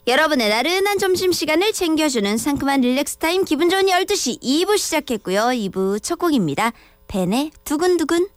여러분의 나른한 점심시간을 챙겨주는 상큼한 릴렉스 타임 기분 좋은 12시 2부 시작했고요. 2부 첫 곡입니다. 벤의 두근두근.